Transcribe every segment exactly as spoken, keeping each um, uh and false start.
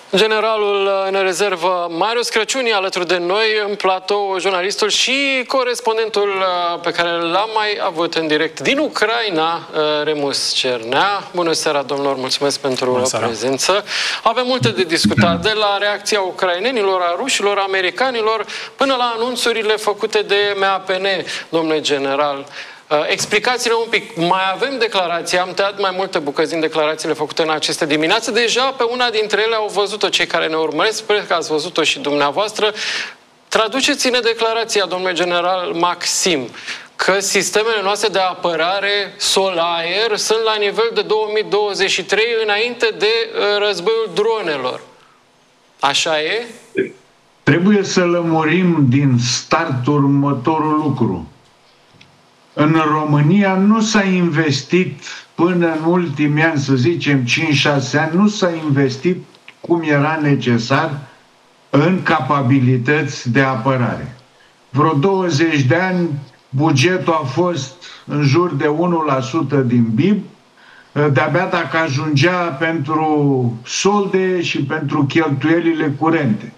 Generalul în rezervă Marius Crăciun e alături de noi în platou, jurnalistul și corespondentul pe care l-am mai avut în direct din Ucraina, Remus Cernea. Bună seara, domnilor, mulțumesc pentru prezență. Avem multe de discutat, de la reacția ucrainenilor, a rușilor, americanilor, până la anunțurile făcute de M A P N, domnule general. Explicați-ne un pic. Mai avem declarații, am tăiat mai multe bucăți din declarațiile făcute în aceste dimineață. Deja pe una dintre ele au văzut-o cei care ne urmăresc, sper că ați văzut-o și dumneavoastră. Traduceți-ne declarația, domnule general Maxim, că sistemele noastre de apărare sol-aer sunt la nivel de două mii douăzeci și trei, înainte de războiul dronelor. Așa e? Trebuie să lămurim din start următorul lucru. În România nu s-a investit până în ultimii ani, să zicem cinci șase ani, nu s-a investit cum era necesar în capabilități de apărare. Vreo douăzeci de ani bugetul a fost în jur de unu la sută din B I B, de-abia dacă ajungea pentru solde și pentru cheltuielile curente.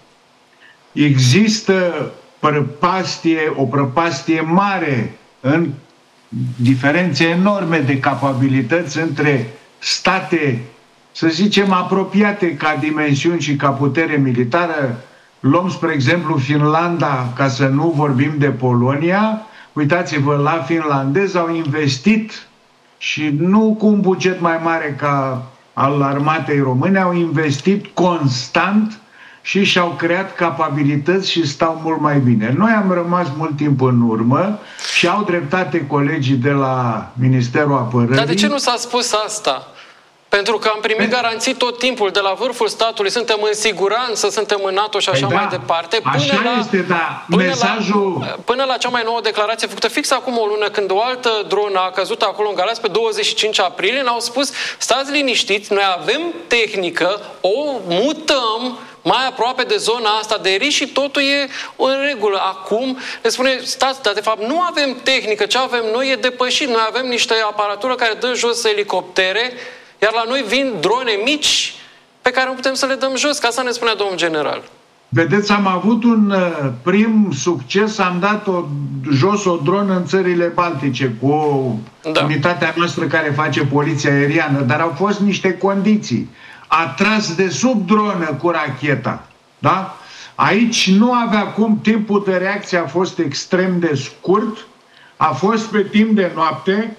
Există prăpastie, o prăpastie mare în diferențe enorme de capabilități între state, să zicem, apropiate ca dimensiuni și ca putere militară. Luăm, spre exemplu, Finlanda, ca să nu vorbim de Polonia. Uitați-vă, la finlandezi au investit, și nu cu un buget mai mare ca al armatei române, au investit constant și și-au creat capabilități și stau mult mai bine. Noi am rămas mult timp în urmă și au dreptate colegii de la Ministerul Apărării. Dar de ce nu s-a spus asta? Pentru că am primit garanții tot timpul de la vârful statului, suntem în siguranță, suntem în NATO și așa păi mai da, departe. Până așa la, este, da. Până, Mesajul... la, până la cea mai nouă declarație făcută fix acum o lună, când o altă dronă a căzut acolo în Galați pe douăzeci și cinci aprilie, ne-au spus, stați liniștiți, noi avem tehnică, o mutăm mai aproape de zona asta de risc și totul e în regulă. Acum ne spune, stați, dar de fapt nu avem tehnică, ce avem noi e depășit. Noi avem niște aparatură care dă jos elicoptere, iar la noi vin drone mici pe care nu putem să le dăm jos, ca asta ne spunea domnul general. Vedeți, am avut un uh, prim succes, am dat o, jos o dronă în țările Baltice cu o da. unitatea noastră care face poliția aeriană, dar au fost niște condiții. A tras de sub dronă cu racheta. Da? Aici nu avea cum, timpul de reacție a fost extrem de scurt, a fost pe timp de noapte,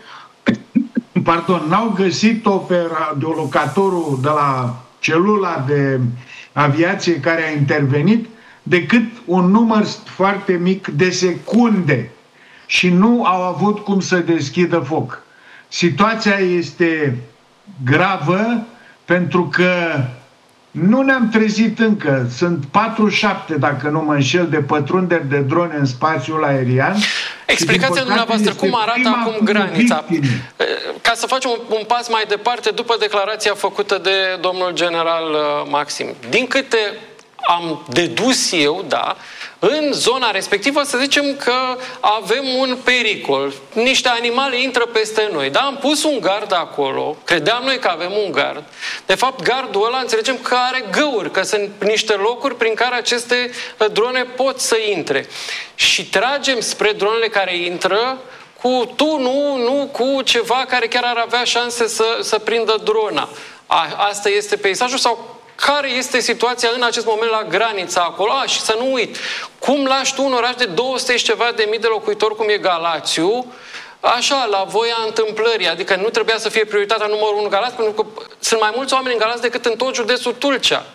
pardon, n-au găsit operolocatorul de la celula de aviație care a intervenit decât un număr foarte mic de secunde și nu au avut cum să deschidă foc. Situația este gravă pentru că nu ne-am trezit încă. Sunt patruzeci și șapte, dacă nu mă înșel, de pătrunderi de drone în spațiul aerian. Explicația dumneavoastră cum arată acum granița. Ca să facem un, un pas mai departe, după declarația făcută de domnul general Maxim. Din câte am dedus eu, da, în zona respectivă să zicem că avem un pericol. Niște animale intră peste noi. Da, am pus un gard acolo, credeam noi că avem un gard. De fapt, gardul ăla înțelegem că are găuri, că sunt niște locuri prin care aceste drone pot să intre. Și tragem spre dronele care intră cu tu, nu, nu, cu ceva care chiar ar avea șanse să, să prindă drona. A, asta este peisajul sau care este situația în acest moment la granița acolo? A, și să nu uit, cum lași tu un oraș de două sute și ceva de mii de locuitori, cum e Galațiu, așa, la voia întâmplării, adică nu trebuia să fie prioritatea numărul unu Galați, pentru că sunt mai mulți oameni în Galați decât în tot județul Tulcea.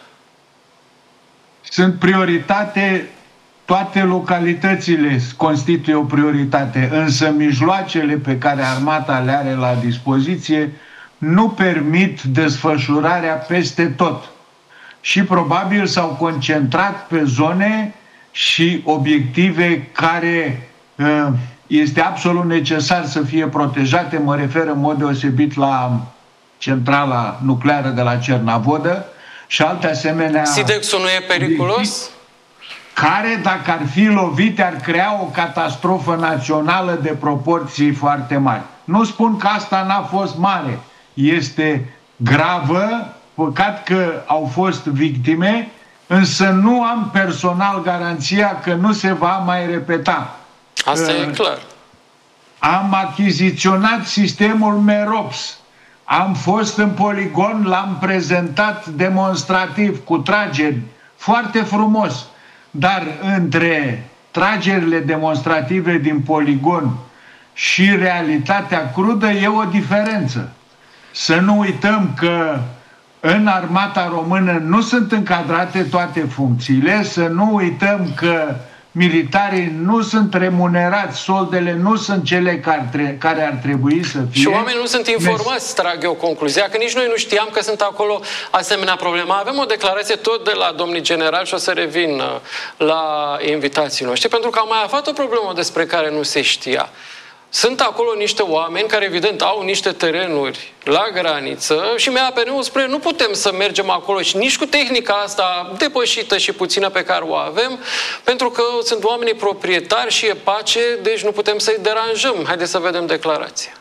Sunt prioritate, toate localitățile constituie o prioritate, însă mijloacele pe care armata le are la dispoziție nu permit desfășurarea peste tot. Și probabil s-au concentrat pe zone și obiective care uh, este absolut necesar să fie protejate. Mă refer în mod deosebit la centrala nucleară de la Cernavodă și alte asemenea... Sidexul nu e periculos? Care, dacă ar fi lovite, ar crea o catastrofă națională de proporții foarte mari. Nu spun că asta n-a fost mare. Este gravă, păcat că au fost victime, însă nu am personal garanția că nu se va mai repeta. Asta uh, e clar. Am achiziționat sistemul MEROPS. Am fost în poligon, l-am prezentat demonstrativ, cu trageri, foarte frumos. Dar între tragerile demonstrative din poligon și realitatea crudă e o diferență. Să nu uităm că în armata română nu sunt încadrate toate funcțiile, să nu uităm că militarii nu sunt remunerați, soldele nu sunt cele care, care ar trebui să fie. Și oamenii nu sunt informați, trag eu concluzia, că nici noi nu știam că sunt acolo asemenea probleme. Avem o declarație tot de la domnii generali și o să revin la invitații noștri, pentru că am mai aflat o problemă despre care nu se știa. Sunt acolo niște oameni care, evident, au niște terenuri la graniță și M A P N-ul spune nu putem să mergem acolo și nici cu tehnica asta depășită și puțină pe care o avem, pentru că sunt oamenii proprietari și e pace, deci nu putem să-i deranjăm. Haideți să vedem declarația.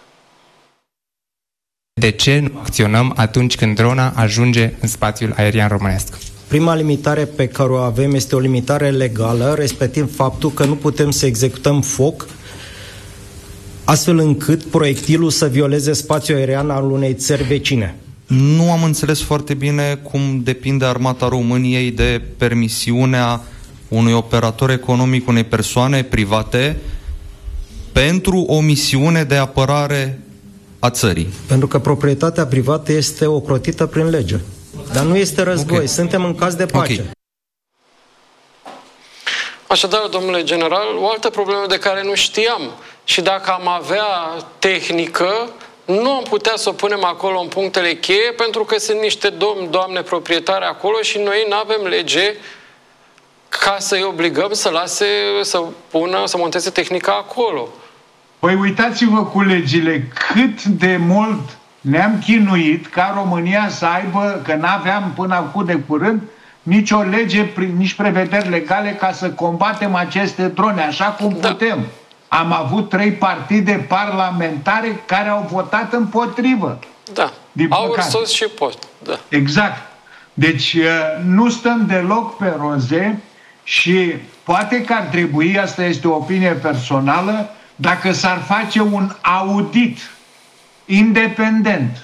De ce nu acționăm atunci când drona ajunge în spațiul aerian românesc? Prima limitare pe care o avem este o limitare legală, respectiv faptul că nu putem să executăm foc astfel încât proiectilul să violeze spațiul aerian al unei țări vecine. Nu am înțeles foarte bine cum depinde Armata României de permisiunea unui operator economic, unei persoane private, pentru o misiune de apărare a țării. Pentru că proprietatea privată este ocrotită prin lege. Dar nu este război, okay. Suntem în caz de pace. Okay. Așadar, domnule general, o altă problemă de care nu știam. Și dacă am avea tehnică, nu am putea să o punem acolo în punctele cheie, pentru că sunt niște domni, doamne proprietari acolo și noi nu avem lege ca să-i obligăm să lase, să pună, să monteze tehnica acolo. Păi uitați-vă cu legile cât de mult ne-am chinuit ca România să aibă, că n-aveam până acum de curând, nici o lege, nici prevederi legale ca să combatem aceste drone, așa cum da. putem. Am avut trei partide parlamentare care au votat împotrivă. Da, au sos și post. Da. Exact. Deci nu stăm deloc pe roze și poate că ar trebui, asta este o opinie personală, dacă s-ar face un audit independent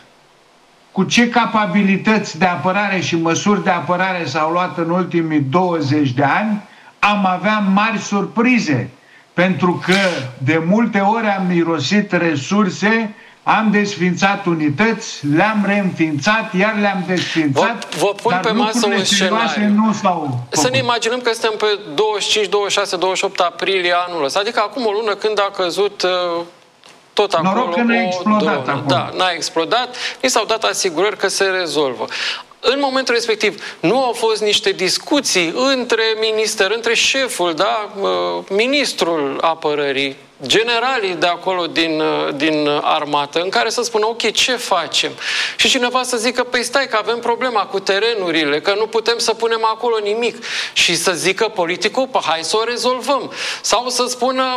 cu ce capabilități de apărare și măsuri de apărare s-au luat în ultimii douăzeci de ani, am avea mari surprize. Pentru că de multe ori am mirosit resurse, am desfințat unități, le-am reînființat, iar le-am desfințat. Vă, vă pun pe masă un scenariu. Nu s-au să ne imaginăm că suntem pe douăzeci și cinci, douăzeci și șase, douăzeci și opt aprilie anul ăsta, adică acum o lună când a căzut uh, tot acolo. Noroc că n-a explodat acolo. Da, n-a explodat. Ni s-au dat asigurări că se rezolvă. În momentul respectiv, nu au fost niște discuții între minister, între șeful, da, ministrul apărării, generalii de acolo din, din armată, în care să spună, ok, ce facem? Și cineva să zică, păi stai că avem problema cu terenurile, că nu putem să punem acolo nimic. Și să zică politicul, păi hai să o rezolvăm. Sau să spună,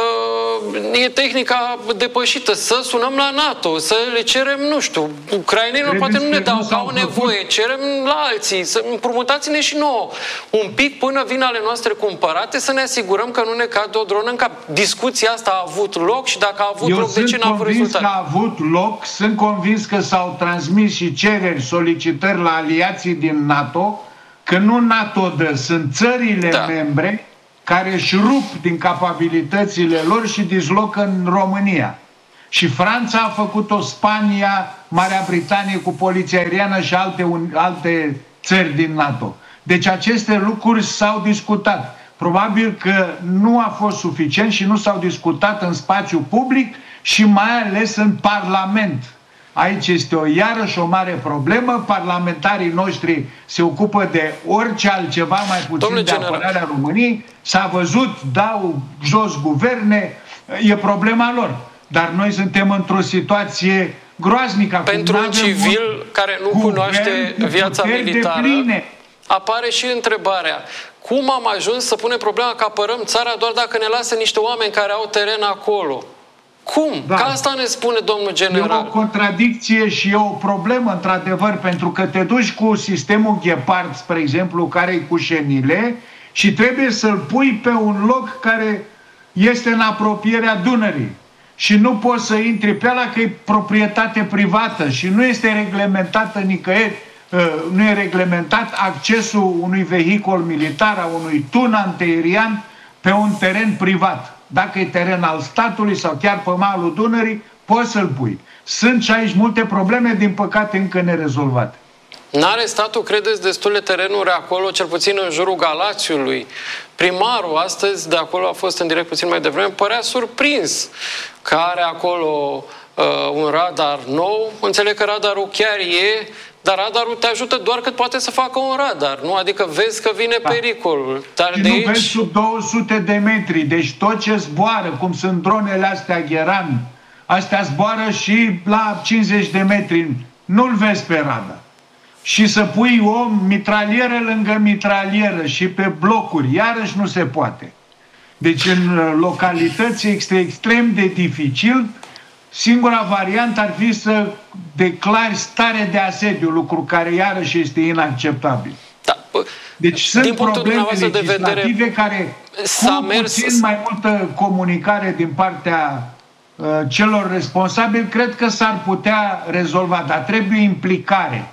uh, e tehnica depășită, să sunăm la NATO, să le cerem, nu știu, ucrainenilor poate nu ne dau, că au nevoie, cerem la alții, să împrumutați-ne și nouă un pic până vin ale noastre cumpărate, să ne asigurăm că nu ne cade o dronă în cap. Discuția asta a avut loc și dacă a avut Eu loc, de ce n-a avut rezultat? Eu sunt convins că a avut loc, sunt convins că s-au transmis și cereri, solicitări la aliații din NATO, că nu NATO dă, sunt țările da. membre care își rup din capabilitățile lor și dislocă în România. Și Franța a făcut-o, Spania, Marea Britanie cu poliția aeriană și alte, un, alte țări din NATO. Deci aceste lucruri s-au discutat. Probabil că nu a fost suficient și nu s-au discutat în spațiu public și mai ales în Parlament. Aici este o iarăși o mare problemă. Parlamentarii noștri se ocupă de orice altceva mai puțin Domnule de general. apărarea României. S-a văzut, dau jos guverne, e problema lor. Dar noi suntem într-o situație groaznică. Pentru un civil care nu cunoaște viața militară, apare și întrebarea: cum am ajuns să punem problema că apărăm țara doar dacă ne lasă niște oameni care au teren acolo? Cum? Da. Că asta ne spune domnul general. E o contradicție și e o problemă, într-adevăr, pentru că te duci cu sistemul Ghepard, spre exemplu, care e cu șenile, și trebuie să-l pui pe un loc care este în apropierea Dunării. Și nu poți să intri pe ăla că e proprietate privată și nu este reglementată nicăieri, nu e reglementat accesul unui vehicul militar, a unui tun antiaerian pe un teren privat. Dacă e teren al statului sau chiar pe malul Dunării, poți să-l pui. Sunt și aici multe probleme, din păcate, încă nerezolvate. N-are statul, credeți, destule terenuri acolo, cel puțin în jurul Galațiului? Primarul, astăzi, de acolo a fost în direct puțin mai devreme, părea surprins că are acolo uh, un radar nou. Înțeleg că radarul chiar e, dar radarul te ajută doar cât poate să facă un radar, nu? Adică vezi că vine da. pericolul. Dar și de nu aici... vezi sub două sute de metri, deci tot ce zboară, cum sunt dronele astea Gheran, astea zboară și la cincizeci de metri, nu-l vezi pe radar. Și să pui o mitralieră lângă mitralieră și pe blocuri, iarăși nu se poate. Deci în localități este extrem de dificil. Singura variantă ar fi să declari stare de asediu, lucru care iarăși este inacceptabil. Da. Deci sunt probleme legislative de vedere, care cu mers... puțin mai multă comunicare din partea uh, celor responsabili, cred că s-ar putea rezolva, dar trebuie implicare.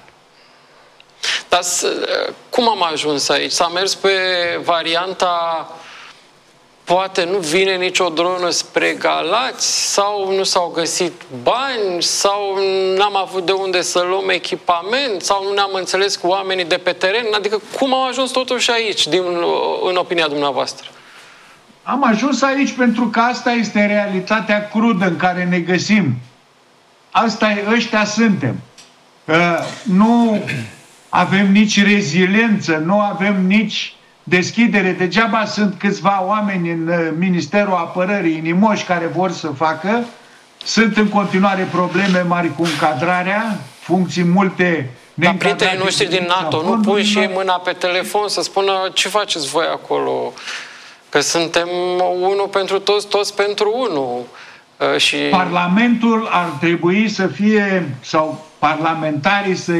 Dar cum am ajuns aici? S-a mers pe varianta poate nu vine nicio dronă spre Galați, sau nu s-au găsit bani, sau n-am avut de unde să luăm echipament, sau nu ne-am înțeles cu oamenii de pe teren? Adică cum am ajuns totuși aici, din, în opinia dumneavoastră? Am ajuns aici pentru că asta este realitatea crudă în care ne găsim. Asta e, ăștia suntem. Uh, nu avem nici reziliență, nu avem nici deschidere. Degeaba sunt câțiva oameni în Ministerul Apărării inimoși care vor să facă. Sunt în continuare probleme mari cu încadrarea, funcții multe. Dar prietenii noștri din NATO nu pun și ei mâna pe telefon să spună ce faceți voi acolo? Că suntem unul pentru toți, toți pentru unul. Și... Parlamentul ar trebui să fie, sau parlamentarii să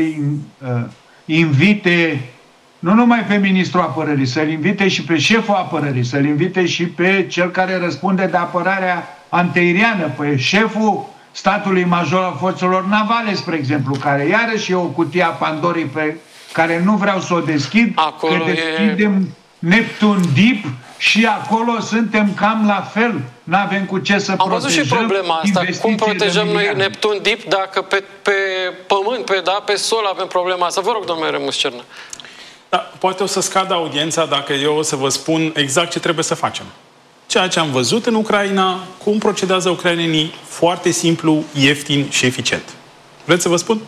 invite nu numai pe ministrul apărării, să-l invite și pe șeful apărării, să-l invite și pe cel care răspunde de apărarea antiaeriană, pe șeful statului major al forțelor navale, spre exemplu, care iarăși e o cutie a Pandorii pe care nu vreau să o deschid, acolo că deschidem e... Neptun Deep și acolo suntem cam la fel. N-avem cu ce să Am protejăm. Am văzut și problema asta. Cum protejăm noi Neptun Deep dacă pe, pe pământ, pe, da, pe sol avem problema asta? Vă rog, domnule Remus Cernă. Da, poate o să scadă audiența dacă eu o să vă spun exact ce trebuie să facem. Ceea ce am văzut în Ucraina, cum procedează ucrainenii, foarte simplu, ieftin și eficient. Vreți să vă spun?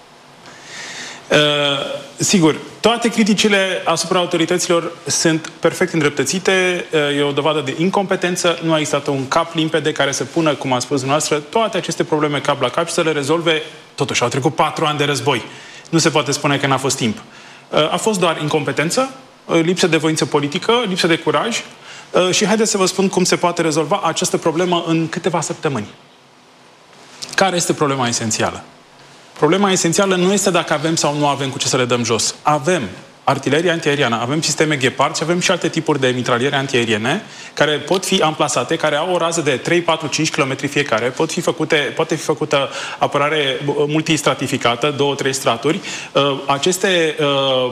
Uh, sigur, toate criticile asupra autorităților sunt perfect îndreptățite, uh, e o dovadă de incompetență, nu a existat un cap limpede care să pună, cum a spus dumneavoastră, toate aceste probleme cap la cap și să le rezolve. Totuși, au trecut patru ani de război. Nu se poate spune că n-a fost timp. Uh, a fost doar incompetență, uh, lipsă de voință politică, lipsă de curaj uh, și haideți să vă spun cum se poate rezolva această problemă în câteva săptămâni. Care este problema esențială? Problema esențială nu este dacă avem sau nu avem cu ce să le dăm jos. Avem artilerie antiaeriană, avem sisteme Gepard și avem și alte tipuri de mitraliere antiaeriene care pot fi amplasate, care au o rază de trei, patru, cinci kilometri fiecare, pot fi făcute, poate fi făcută apărare multistratificată, două, trei straturi. Aceste uh,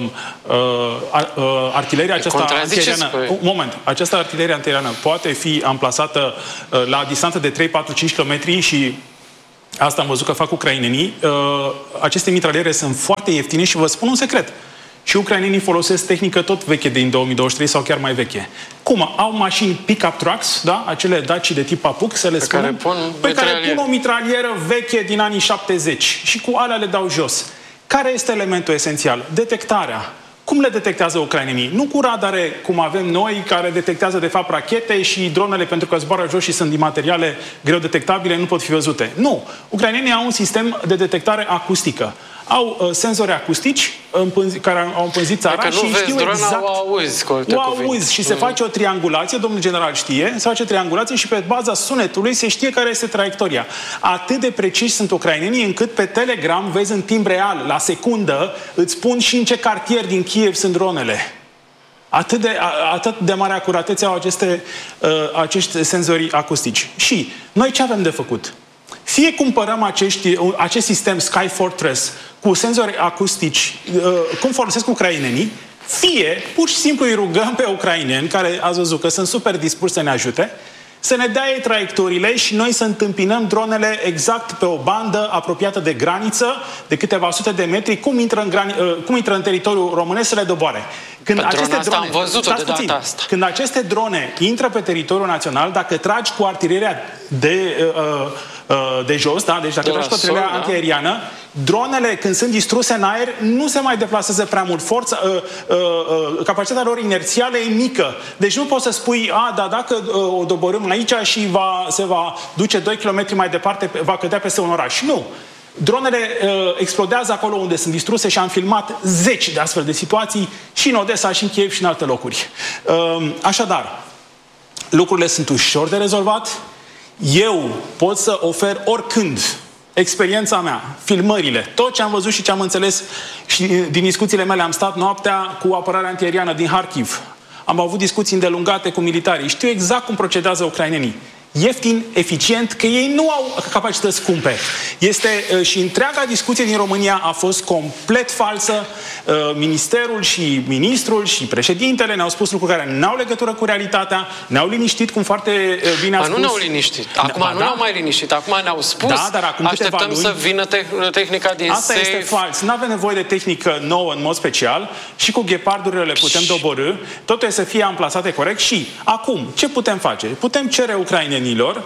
uh, artilerie, aceasta antiaeriană, un moment, această artilerie antiaeriană poate fi amplasată uh, la distanță de trei, patru, cinci kilometri și asta am văzut că fac ucrainenii. Uh, aceste mitraliere sunt foarte ieftine și vă spun un secret. Și ucrainenii folosesc tehnică tot veche din două mii douăzeci și trei sau chiar mai veche. Cum? Au mașini pick-up trucks, da? Acele Daci de tip Apuc, să le pe spunem, care pun pe care pun o mitralieră veche din anii șaptezeci și cu alea le dau jos. Care este elementul esențial? Detectarea. Cum le detectează ucrainenii? Nu cu radare, cum avem noi, care detectează de fapt rachete și dronele, pentru că zboară jos și sunt din materiale greu detectabile, nu pot fi văzute. Nu! Ucrainenii au un sistem de detectare acustică. Au uh, senzori acustici împânzi, care au împânzit țara dacă și știu drona, exact... o auzi, o auzi și mm. se face o triangulație, domnul general știe, se face o triangulație și pe baza sunetului se știe care este traiectoria. Atât de precis sunt ucrainenii încât pe Telegram vezi în timp real, la secundă, îți spun și în ce cartier din Kiev sunt dronele. Atât de, atât de mare acuratețe au aceste, uh, acești senzori acustici. Și noi ce avem de făcut? Fie cumpărăm acești, acest sistem Sky Fortress cu senzori acustici, uh, cum folosesc ucrainenii, fie pur și simplu îi rugăm pe ucraineni, care ați văzut că sunt super dispuși să ne ajute, să ne dea ei traiectoriile și noi să întâmpinăm dronele exact pe o bandă apropiată de graniță, de câteva sute de metri, cum intră în, grani, cum intră în teritoriul românesc să le doboare. Când pe aceste drone, am văzut-o de puțin, data asta. Când aceste drone intră pe teritoriul național, dacă tragi cu artileria de, uh, de jos, da? Deci dacă de tragi cu artileria sol, antiaeriană, da? Dronele, când sunt distruse în aer, nu se mai deplasează prea mult. Forța, uh, uh, uh, capacitatea lor inerțială e mică. Deci nu poți să spui, a, da, dacă uh, o doborâm aici și va, se va duce doi kilometri mai departe, va cădea peste un oraș. Nu. Dronele uh, explodează acolo unde sunt distruse și am filmat zeci de astfel de situații și în Odessa, și în Kiev, și în alte locuri. Uh, așadar, lucrurile sunt ușor de rezolvat. Eu pot să ofer oricând experiența mea, filmările, tot ce am văzut și ce am înțeles și din discuțiile mele. Am stat noaptea cu apărarea antiaeriană din Harkiv. Am avut discuții îndelungate cu militarii. Știu exact cum procedează ucrainenii. Ieftin, eficient, că ei nu au capacități scumpe. Este și întreaga discuție din România a fost complet falsă. Ministerul și ministrul și președintele ne-au spus lucruri care nu au legătură cu realitatea, ne-au liniștit, cum foarte bine a spus. Nu ne-au liniștit. Acum da, nu ne-au mai liniștit. Acum ne-au spus, da, dar acum așteptăm luni, să vină te tehnica din Asta safe. este fals. Nu avem nevoie de tehnică nouă în mod special și cu ghepardurile le putem doborî. Totul să fie amplasate corect și acum, ce putem face? Putem cere ucrainenilor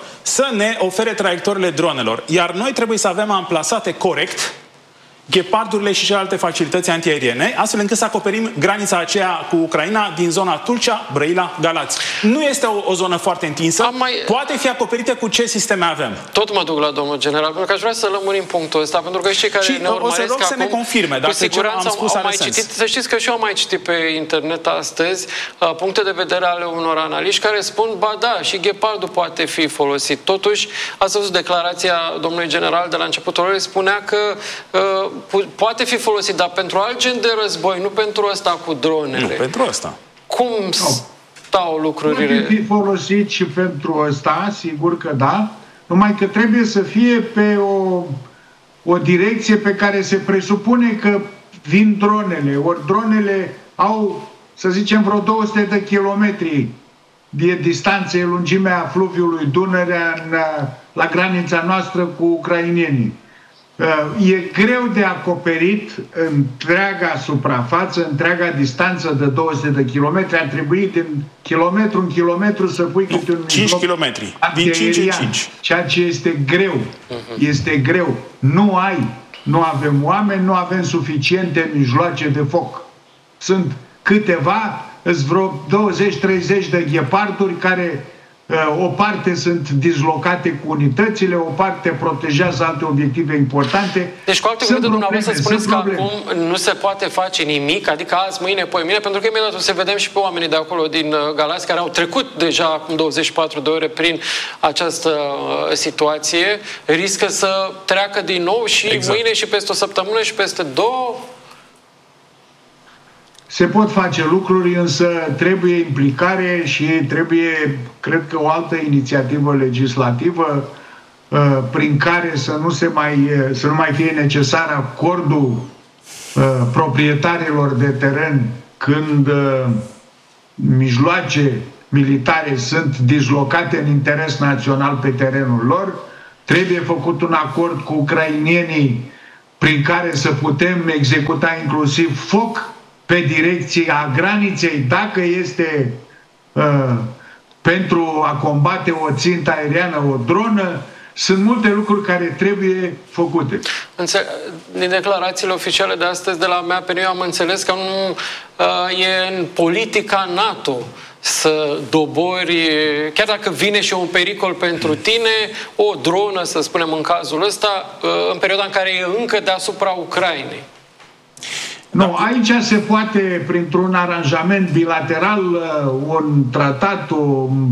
să ne ofere traiectoriile dronelor. Iar noi trebuie să avem amplasate corect ghepardurile și celelalte facilități antiaeriene, astfel încât să acoperim granița aceea cu Ucraina din zona Tulcea, Brăila, Galați. Nu este o, o zonă foarte întinsă, mai... poate fi acoperită cu ce sisteme avem. Tot mă duc la domnul general, pentru că aș vrea să lămurim punctul ăsta, pentru că și cei care și ne urmăresc o să rog să acum, ne confirme, dacă cu siguranță am spus au mai sens. citit, să știți că și eu am mai citit pe internet astăzi uh, puncte de vedere ale unor analiști care spun, ba da, și ghepardul poate fi folosit. Totuși, ați văzut declarația domnului general de la începutul orei, spunea că uh, poate fi folosit, dar pentru alt gen de război, nu pentru ăsta cu dronele. Nu, pentru ăsta. Cum stau lucrurile? Poate fi folosit și pentru ăsta, sigur că da, numai că trebuie să fie pe o, o direcție pe care se presupune că vin dronele. Ori dronele au, să zicem, vreo două sute de kilometri de distanță, lungimea fluviului Dunărea în, la granița noastră cu ucrainenii. E greu de acoperit întreaga suprafață, întreaga distanță de două sute de kilometri. Ar trebui din kilometru în kilometru să pui câte un cinci kilometri. Din cinci în cinci. Ceea ce este greu. Este greu. Nu ai, nu avem oameni, nu avem suficiente mijloace de foc. Sunt câteva, îți vreo douăzeci treizeci de gheparduri care o parte sunt dislocate cu unitățile, o parte protejează alte obiective importante. Deci, cu alte cuvinte, dumneavoastră spuneți că acum nu se poate face nimic, adică azi, mâine, poimine, pentru că imediat o să vedem și pe oamenii de acolo din Galați, care au trecut deja acum douăzeci și patru de ore prin această situație, riscă să treacă din nou și exact. Mâine și peste o săptămână și peste două. Se pot face lucruri, însă trebuie implicare și trebuie, cred că, o altă inițiativă legislativă uh, prin care să nu, se mai, să nu mai fie necesar acordul uh, proprietarilor de teren când uh, mijloace militare sunt dislocate în interes național pe terenul lor. Trebuie făcut un acord cu ucrainenii prin care să putem executa inclusiv foc pe direcția graniței, dacă este uh, pentru a combate o țintă aeriană, o dronă. Sunt multe lucruri care trebuie făcute. Din declarațiile oficiale de astăzi de la M A P N, eu am înțeles că nu uh, e în politica NATO să dobori, chiar dacă vine și un pericol pentru tine, o dronă, să spunem în cazul ăsta, în perioada în care e încă deasupra Ucrainei? Nu, aici se poate, printr-un aranjament bilateral, un tratat, un,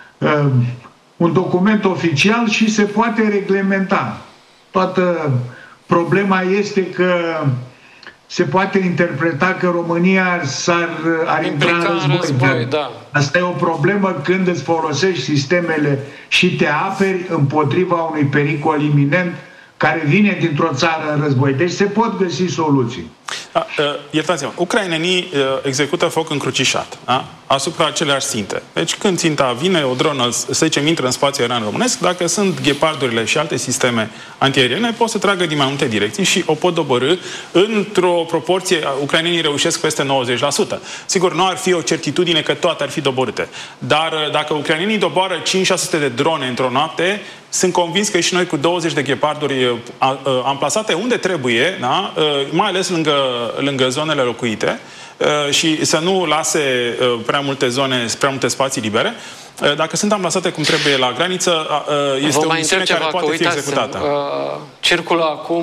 un document oficial și se poate reglementa. Toată problema este că se poate interpreta că România s-ar, ar intra în război. război da. Asta e o problemă când îți folosești sistemele și te aperi împotriva unui pericol iminent care vine dintr-o țară în război. Deci se pot găsi soluții. Da, uh, iertați-mă, ucrainenii uh, execută foc încrucișat, da? Asupra aceleași ținte. Deci când ținta vine, o dronă, să zicem, intră în spațiul aerian românesc, dacă sunt ghepardurile și alte sisteme antiaeriene, pot să tragă din mai multe direcții și o pot dobărâ într-o proporție, ucrainenii reușesc peste nouăzeci la sută. Sigur, nu ar fi o certitudine că toate ar fi doborâte, dar dacă ucrainenii doboară cinci șase sute de drone într-o noapte, sunt convins că și noi cu douăzeci de gheparduri amplasate unde trebuie, da? Mai ales lângă, lângă zonele locuite, și să nu lase prea multe zone, prea multe spații libere. Dacă sunt amplasate cum trebuie la graniță, este o misiune care poate fi executată. Circulă acum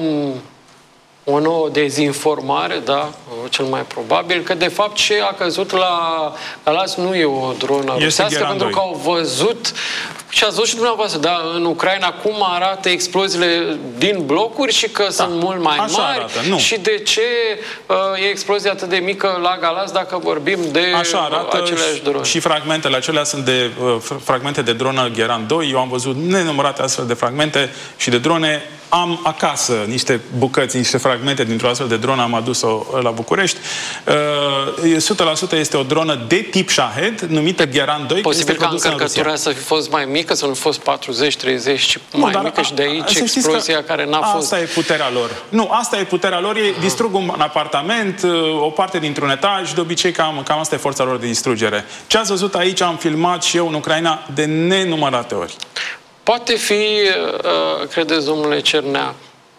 o nouă dezinformare, da, cel mai probabil, că de fapt ce a căzut la Galați nu e o dronă rusească, pentru că au văzut și ați văzut și dumneavoastră, da, în Ucraina cum arată exploziile din blocuri și că da, sunt mult mai mari și de ce uh, e explozia atât de mică la Galați dacă vorbim de așa arată aceleași drone. Și fragmentele acelea sunt de uh, fragmente de dronă Gheran doi. Eu am văzut nenumărate astfel de fragmente și de drone. Am acasă niște bucăți, niște fragmente dintr-o astfel de dronă, am adus-o la București. Uh, o sută la sută este o dronă de tip Shahed, numită Gheran doi. Posibil ca încărcătura să fi fost mai mică, să nu fost patruzeci treizeci, ci mai nu, mică și de aici explozia care n-a fost. Asta e puterea lor. Nu, asta e puterea lor. Ei distrug un apartament, o parte dintr-un etaj, de obicei cam, cam asta e forța lor de distrugere. Ce ați văzut aici, am filmat și eu în Ucraina de nenumărate ori. Poate fi, credeți, domnule Cernea,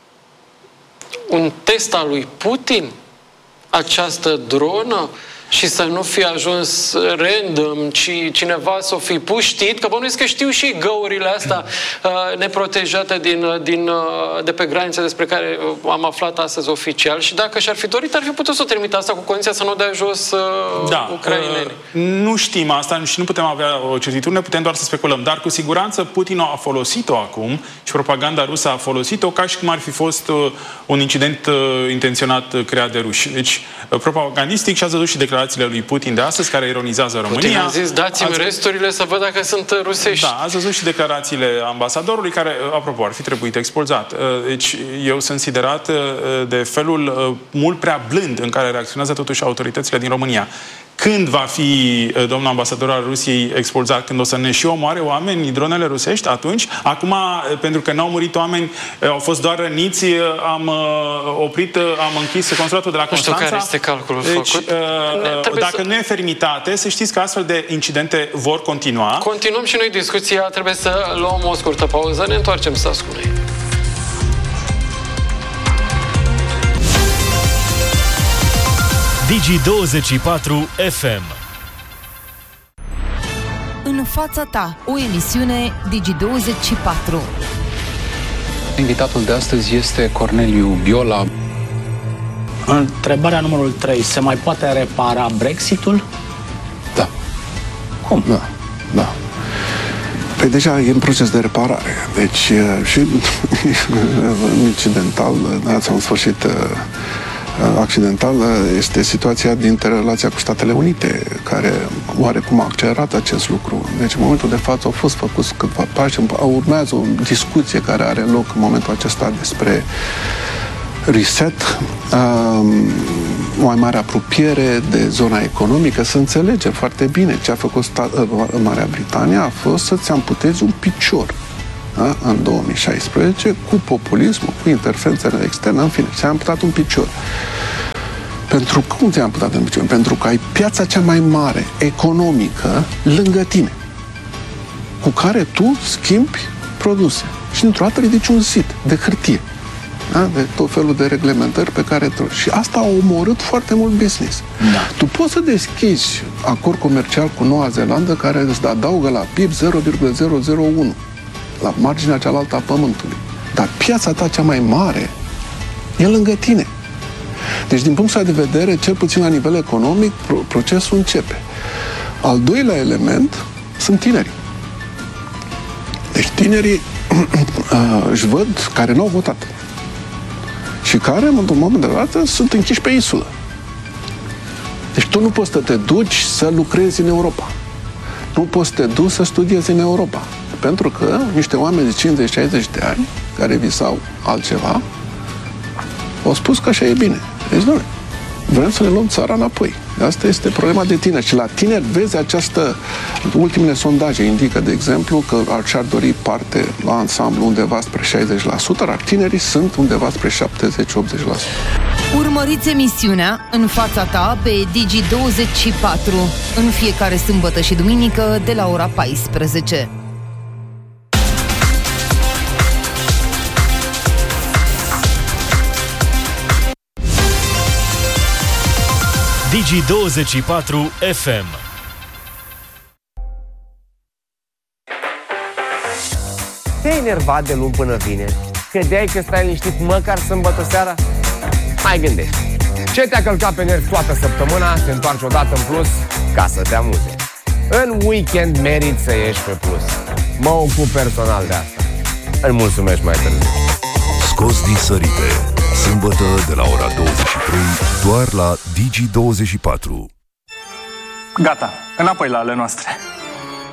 un test al lui Putin această dronă și să nu fi ajuns random, ci cineva să o fi pus, știit, că bănuiesc că știu și găurile astea uh, neprotejate din, din, uh, de pe granițe despre care am aflat astăzi oficial și dacă și-ar fi dorit, ar fi putut să o trimite asta cu condiția să nu dea jos uh, da, ucraineni. Uh, nu știm asta și nu putem avea o certitudine, putem doar să speculăm, dar cu siguranță Putin a folosit-o acum și propaganda rusă a folosit-o ca și cum ar fi fost uh, un incident uh, intenționat uh, creat de ruși. Deci, uh, propagandistic și ați văzut și declarațiile lui Putin de astăzi, care ironizează România. Putin a zis, dați-mi ați... resturile să văd dacă sunt rusești. Da, ați văzut și declarațiile ambasadorului, care, apropo, ar fi trebuit expulzat. Deci, eu sunt siderat de felul mult prea blând în care reacționează totuși autoritățile din România. Când va fi domnul ambasador al Rusiei expulzat? Când o să ne și omoare oameni dronele rusești? Atunci? Acum, pentru că n-au murit oameni, au fost doar răniți, am oprit, am închis consulatul de la Constanța. Nu știu care este calculul deci, făcut. Uh, dacă să... nu e fermitate, să știți că astfel de incidente vor continua. Continuăm și noi discuția, trebuie să luăm o scurtă pauză, ne întoarcem să ascultăm. Digi douăzeci și patru F M. În fața ta, o emisiune Digi douăzeci și patru. Invitatul de astăzi este Corneliu Biola. Întrebarea numărul trei. Se mai poate repara Brexitul? Da. Cum? Da, da. Păi deja e în proces de reparare. Deci și incidental, sau în sfârșit accidental, este situația dintre relația cu Statele Unite, care oarecum a accelerat acest lucru. Deci în momentul de față au fost făcuți câteva pași, urmează o discuție care are loc în momentul acesta despre reset, o mai mare apropiere de zona economică, să înțelegem foarte bine ce a făcut Marea Britanie, a fost să-ți amputezi un picior. Da? În două mii șaisprezece, cu populismul, cu interferențele externe, în fine, ți-a amputat un picior. Pentru cum ți-a amputat un picior? Pentru că ai piața cea mai mare, economică, lângă tine, cu care tu schimbi produse. Și dintr-o dată ridici un zid de hârtie. Da? De tot felul de reglementări pe care... Și asta a omorât foarte mult business. Da. Tu poți să deschizi acord comercial cu Noua Zeelandă care îți adaugă la P I B zero virgulă zero zero unu, la marginea cealaltă a pământului. Dar piața ta cea mai mare e lângă tine. Deci, din punctul de vedere, cel puțin la nivel economic, procesul începe. Al doilea element sunt tinerii. Deci tinerii își văd, care nu au votat și care, într-un moment de dată, sunt închiși pe insulă. Deci tu nu poți să te duci să lucrezi în Europa. Nu poți să te duci să studiezi în Europa. Pentru că niște oameni de cincizeci șaizeci de ani, care visau altceva, au spus că așa e bine. Deci, nu, vrem să ne luăm țara înapoi. Asta este problema de tineri. Și la tineri vezi această... Ultimele sondaje indică, de exemplu, că și-ar dori parte la ansamblu undeva spre șaizeci la sută, dar tinerii sunt undeva spre șaptezeci la optzeci la sută. Urmăriți emisiunea În fața ta pe Digi douăzeci și patru în fiecare sâmbătă și duminică de la ora paisprezece. Digi douăzeci și patru F M. Te-ai enervat de luni până vineri? Credeai că stai liniștit măcar sâmbătă seara? Mai gândește. Ce te-a călcat pe nervi toată săptămâna, se întoarce odată în plus ca să te amuze. În weekend meriți să ieși pe plus. Mă ocup personal de asta. Îl mulțumesc mai târziu. Scos din sărite. Sâmbătă de la ora douăzeci și trei, doar la Digi douăzeci și patru. Gata, înapoi la ale noastre.